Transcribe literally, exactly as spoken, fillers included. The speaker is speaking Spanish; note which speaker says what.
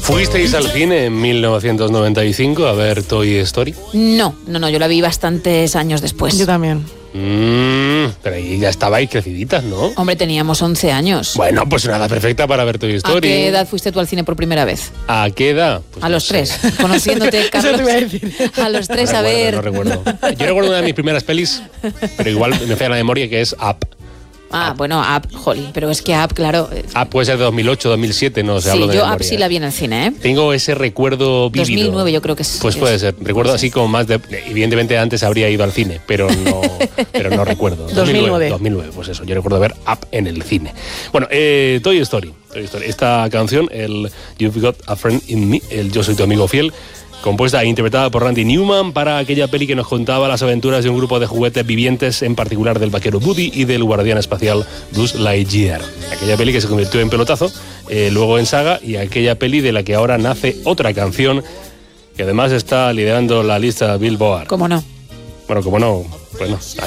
Speaker 1: ¿Fuisteis al cine en mil novecientos noventa y cinco a ver Toy Story?
Speaker 2: No, no, no, yo la vi bastantes años después.
Speaker 3: Yo también.
Speaker 1: Mm, pero ahí ya estabais creciditas, ¿no?
Speaker 2: Hombre, teníamos once años.
Speaker 1: Bueno, pues una edad perfecta para ver Toy Story.
Speaker 2: ¿A qué edad fuiste tú al cine por primera vez?
Speaker 1: ¿A qué edad? Pues
Speaker 2: a
Speaker 1: no
Speaker 2: los
Speaker 1: sé.
Speaker 2: tres, conociéndote, Carlos.
Speaker 3: Eso te iba a decir.
Speaker 2: A los tres,
Speaker 1: No
Speaker 2: a
Speaker 1: recuerdo,
Speaker 2: ver.
Speaker 1: No recuerdo. Yo recuerdo una de mis primeras pelis, pero igual me falla la memoria, que es Up.
Speaker 2: Ah, bueno, Up, jolín, pero es que Up, claro.
Speaker 1: Up puede ser de dos mil ocho, dos mil siete, no sé.
Speaker 2: Sí,
Speaker 1: hablo de
Speaker 2: yo
Speaker 1: memoria.
Speaker 2: Up sí la vi en el cine, ¿eh?
Speaker 1: Tengo ese recuerdo vívido.
Speaker 2: dos mil nueve yo creo que es.
Speaker 1: Pues puede ser. Recuerdo así como más de... Evidentemente antes habría ido al cine, pero no, pero no recuerdo.
Speaker 3: dos mil nueve.
Speaker 1: dos mil nueve, pues eso. Yo recuerdo ver Up en el cine. Bueno, eh, Toy Story. Toy Story. Esta canción, el You've Got a Friend in Me, el Yo Soy Tu Amigo Fiel, compuesta e interpretada por Randy Newman para aquella peli que nos contaba las aventuras de un grupo de juguetes vivientes, en particular del vaquero Woody y del guardián espacial Buzz Lightyear. Aquella peli que se convirtió en pelotazo, eh, luego en saga, y aquella peli de la que ahora nace otra canción que además está liderando la lista Billboard.
Speaker 2: ¿Cómo no?
Speaker 1: Bueno, como no, bueno,